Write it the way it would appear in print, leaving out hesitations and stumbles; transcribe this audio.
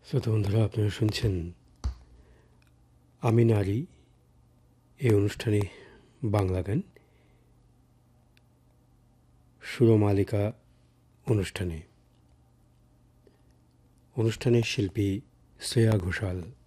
শ্রোতা বন্ধুরা, আপনারা শুনছেন আমি নারী এই অনুষ্ঠানে বাংলা গান সুরমালিকা অনুষ্ঠানে শিল্পী শ্রেয়া ঘোষাল।